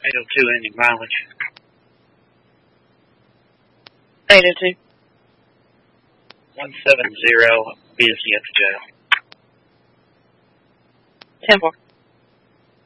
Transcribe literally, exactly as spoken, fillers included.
eight oh two ending mileage. eight oh two. one seven zero, busy at the jail. ten four.